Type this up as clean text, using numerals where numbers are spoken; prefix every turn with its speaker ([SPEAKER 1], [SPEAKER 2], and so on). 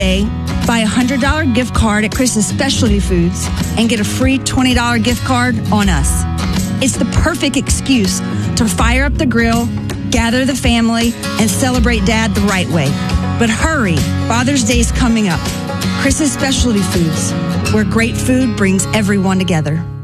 [SPEAKER 1] buy a $100 gift card at Chris's Specialty Foods and get a free $20 gift card on us. It's the perfect excuse to fire up the grill, gather the family, and celebrate Dad the right way. But hurry, Father's Day's coming up. Chris's Specialty Foods, where great food brings everyone together.